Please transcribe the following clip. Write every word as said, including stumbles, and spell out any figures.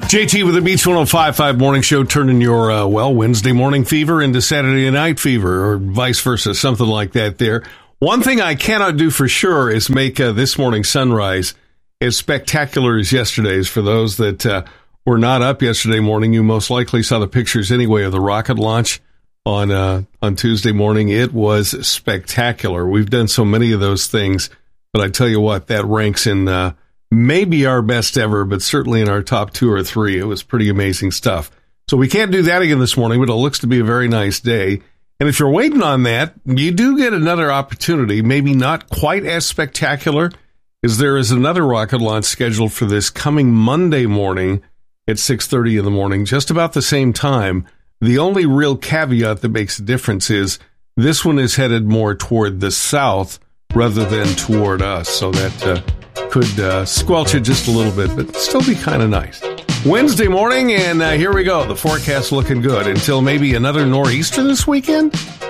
J T with the Beach one oh five point five Morning Show, turning your, uh, well, Wednesday morning fever into Saturday night fever, or vice versa, something like that there. One thing I cannot do for sure is make uh, this morning's sunrise as spectacular as yesterday's. For those that uh, were not up yesterday morning, you most likely saw the pictures anyway of the rocket launch on uh, on Tuesday morning. It was spectacular. We've done so many of those things, but I tell you what, that ranks in uh, maybe our best ever, but certainly in our top two or three. It was pretty amazing stuff. So we can't do that again this morning, but it looks to be a very nice day. And if you're waiting on that, you do get another opportunity, maybe not quite as spectacular, as there is another rocket launch scheduled for this coming Monday morning at six thirty in the morning, just about the same time. The only real caveat that makes a difference is this one is headed more toward the south rather than toward us, so that uh, could uh, squelch it just a little bit, but still be kind of nice. Wednesday morning, and uh, here we go. The forecast looking good until maybe another nor'easter this weekend.